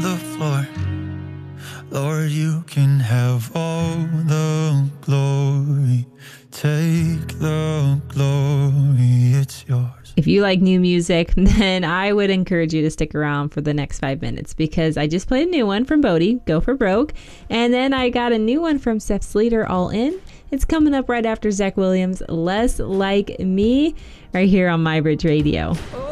the floor. Lord, you can have all the glory. Take the glory, it's yours. If you like new music, then I would encourage you to stick around for the next 5 minutes, because I just played a new one from Bodie, Go for Broke, and then I got a new one from Seth Slater, All In. It's coming up right after Zach Williams, Less Like Me, right here on MyBridge Radio.